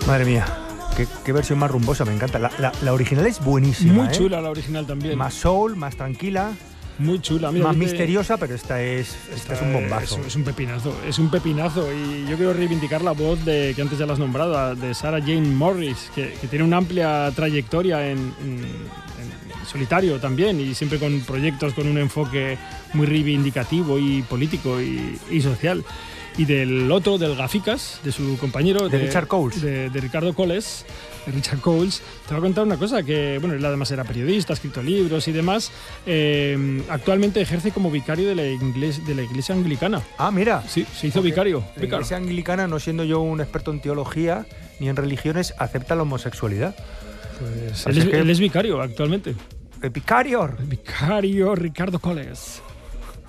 Madre mía, qué versión más rumbosa, me encanta. La original es buenísima. Muy chula la original también. Más soul, más tranquila. Muy chula. Mira, más misteriosa, pero esta es un bombazo. Es un pepinazo. Y yo quiero reivindicar la voz que antes ya la has nombrado, de Sarah Jane Morris, que tiene una amplia trayectoria en solitario también, y siempre con proyectos con un enfoque muy reivindicativo y político y social. Y del otro, del Gaficas, de su compañero, de Richard Coles. De Ricardo Coles, de Richard Coles, te voy a contar una cosa, que bueno, él además era periodista, ha escrito libros y demás. Actualmente ejerce como vicario de la iglesia anglicana. Ah, mira. Sí, se hizo vicario. La iglesia anglicana, no siendo yo un experto en teología ni en religiones, acepta la homosexualidad. Pues él es vicario actualmente. El vicario. El vicario Ricardo Coles.